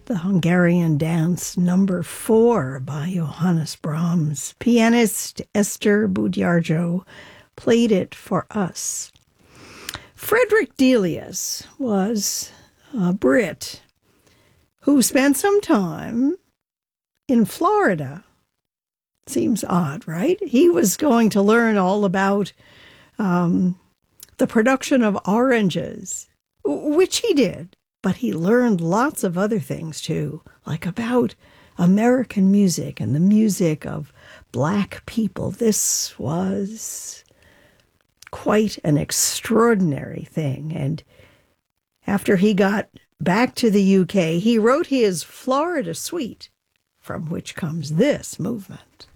the Hungarian Dance Number 4 by Johannes Brahms. Pianist Esther Budiarjo played it for us. Frederick Delius was a Brit who spent some time in Florida. Seems odd, right? He was going to learn all about the production of oranges, which he did. But he learned lots of other things, too, like about American music and the music of Black people. This was quite an extraordinary thing. And after he got back to the UK, he wrote his Florida Suite, from which comes this movement.